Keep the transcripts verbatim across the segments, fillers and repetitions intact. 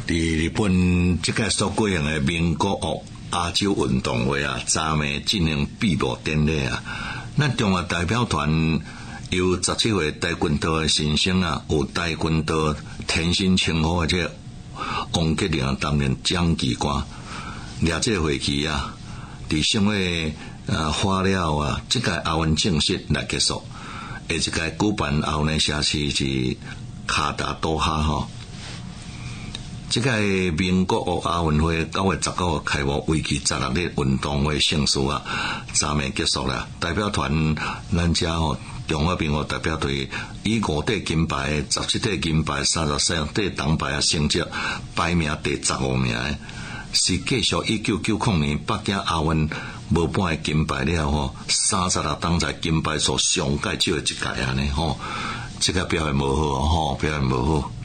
伫日本即个所举行的民国奥亚洲运动会啊，昨暝进行闭幕典礼啊。咱中华代表团由十七岁跆拳道的新生啊，有跆拳道天星称呼的这王吉良担任讲旗官。掠这会期啊，伫省会呃花了啊，即个奥运正式来结束。下一届举办奥运城市是卡达多哈吼。即个民国奥运会九月十九号开幕，为期十六日运动会盛事啊，昨暝结束了。代表团咱遮吼，中华民国代表队以五块金牌、十七块金牌、三十三块铜牌啊成绩排名第十五名，是继续一九九零年北京奥运无半个金牌了吼，三十六铜在金牌数上界少的一届安尼吼，这个表现无好吼，表现无好。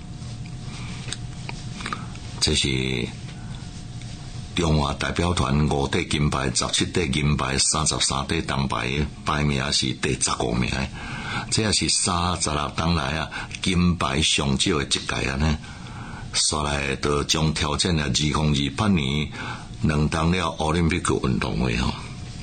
这是中华代表团五块金牌、十七块银牌、三十三块铜牌，排名是第十五名。这也是三十六年来啊金牌上少的一届啊呢。刷来就将挑战了二零二八年两当了奥林匹克运动会吼。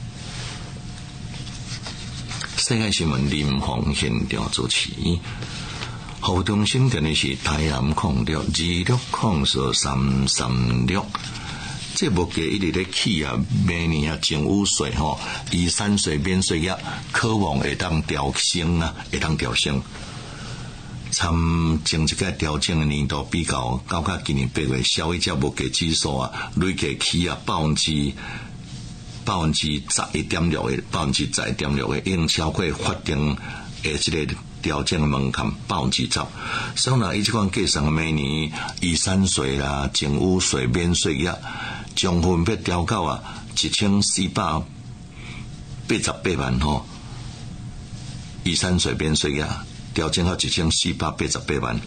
世界新闻林鸿现场主持。好中心电视台南控六二六控四三三六，这目计一直咧起啊，明年啊政府税吼，二三岁免税额，渴望会当调升啊，会当调升。参前一个调整的年度比较，到甲今年八月消费者物价指数啊，累计起啊百分之百分之十一点六的，百分之十一点六的，已经超过法定的这个调整的门槛百分之十。所以呢，伊即款计算每年二三岁啦、政府税免税额，将分别调到啊一千四百八十八万吼，二三岁免税额调整到一千四百八十八万。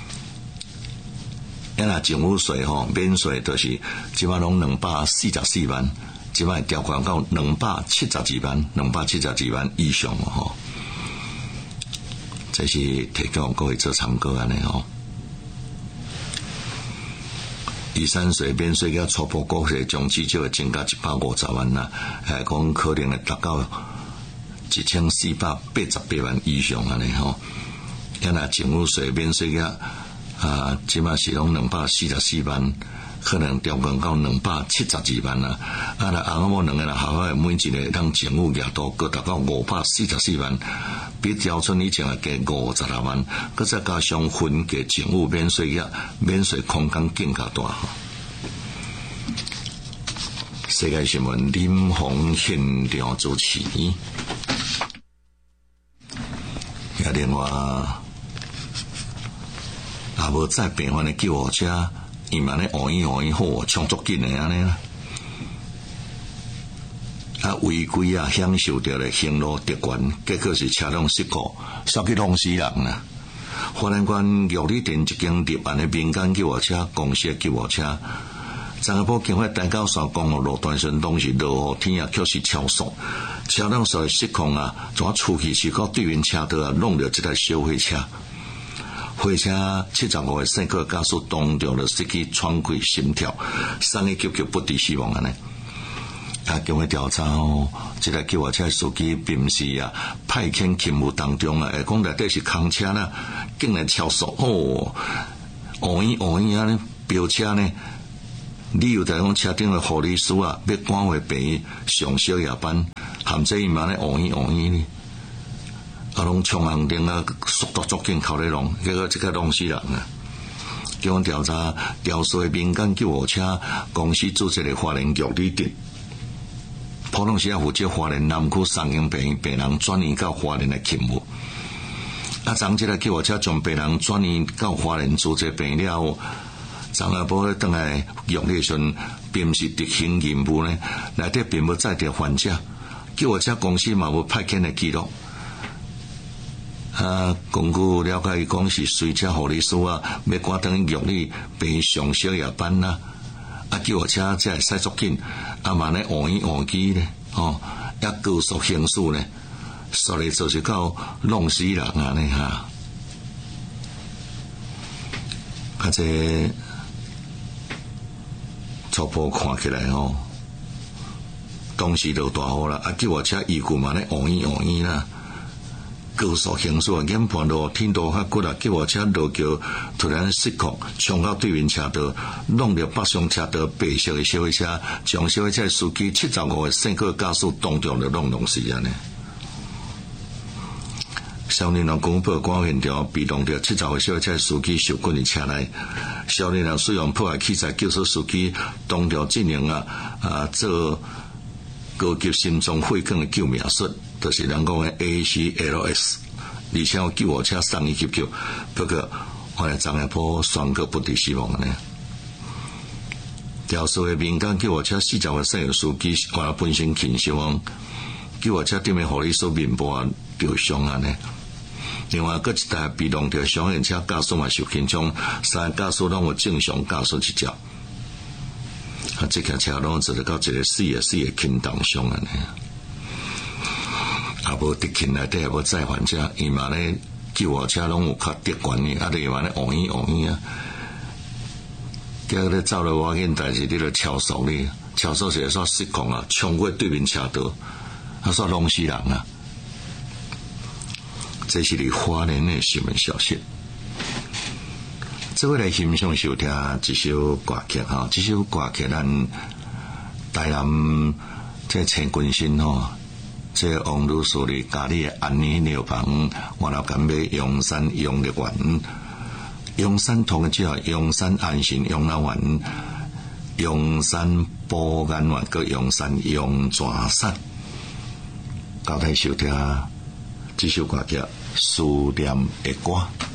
因若政府税吼免税就是即摆拢两百四十四万，即摆调降到两百七十二万，两百七十二万以上吼。这是提供各位做参考安尼吼。二三岁免税额初步估计将至少会增加一百五十万啦，还讲可能会达到一千四百八十八万以上安尼吼。因若政府税免税额啊，即马是拢两百四十四万，可能调降到两百七十二万啦。啊，若翁某两个人合伙每一个当政府额度各达到五百四十四万，比调春以前啊加五十六万，佮再加上分给政府免税额，免税空间更加大吼。世界新闻林鸿现场主持。也另外也无再变换的救护车，伊嘛咧换伊换伊好，冲足紧的安尼啦。啊，违规啊，享受到了行路特权，结果是车辆失控，杀去弄死人啦。花莲县玉里镇一间立案的民间救护车公司的救护车，昨下晡经过大高线公路路段时，当时落雨天啊，确实超速，车辆所失控啊，怎出去是到对面车道啊，弄到这台小货车。火车七十五个乘客驾驶当场就失去喘气心跳，送去急救不治死亡安尼。啊，经过调查哦，这台救护车司机并不是啊派遣勤务当中啊，会讲内底是空车啦，竟然超速哦，乌烟乌烟安尼飙车呢。理由就讲车顶的护理师啊，要赶回病上小夜班，含这伊嘛咧乌烟乌烟呢。啊，拢冲红灯啊，速度足紧，靠咧弄，结果即个弄死人啊！经过调查，调查民间救护车公司注册的花莲玉里镇，普通时啊负责花莲南区三营病病人转移到花莲的勤务。啊，昨即个救护车将病人转移到花莲注册病了后，昨下晡咧倒来玉里村，并不是执行任务呢，内底并无载着患者，救护车公司嘛无派遣的记录。啊，根据了解，伊讲是随车护理师啊，要赶等玉里病上小夜班啦。啊，救护车才会驶足紧，啊嘛咧换伊换机咧，哦，也高速行驶咧，所以就是到弄死人啊咧哈。啊，这初步看起来吼，当时就大雨啦，啊救护车依旧嘛咧往伊往伊啦。高速行驶啊，研判路天道较骨啊，救护车落桥突然失控，冲到对面车道，弄到北上车道白色的小火车，将小火车司机七十五个乘客驾驶当中就弄弄死安尼。少年人公报官现场被动着七十个小火车司机受困伫车内，少年人使用破坏器材救出司机，当场进行啊啊做高级心脏血管的救命术。就是人讲的 A C L S， 而且有救护车送医急救，不过后来张亚坡宣告不治死亡呢。调数的民间救护车四十个乘客司机后来本身轻伤，救护车顶面护理所面部啊受伤啊呢。另外，各一台被动着伤险车驾驶嘛受轻伤，三个驾驶拢有正常驾驶执照，啊，这架车拢做得到一个四个四个轻重伤啊呢。啊，无敌群内底也无载患者，伊嘛咧救护车拢有较敌悬的，啊，你嘛咧往伊往伊啊，今日走了我紧代志，你著超速哩，超速是会煞失控啊，冲过对面车道，啊，煞弄死人啊！这是你花莲的新闻消息。这位来欣赏收听一首歌曲哈，这首歌曲咱台南这陈君新吼。这王女士的家里的安宁疗房，我老干买阳山养乐园，阳山同个叫阳山安心养老院，阳山保安院个阳山阳泉山，交代收听这首歌叫《思念的歌》。